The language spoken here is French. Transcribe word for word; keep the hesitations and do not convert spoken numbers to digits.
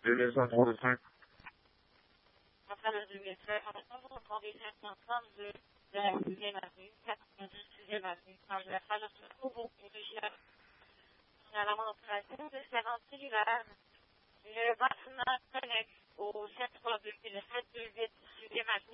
et les endroits de cinq. Après le deux mille treize, on prend des sept cent trente-deux de la sixième avenue, quatre-vingt-dix sixième avenue, dans le message de Faubourg Régional. On a la monstration de servante cellulaire. Le bâtiment connecte au sept cent trente-deux et le sept cent vingt-huit sixième avenue.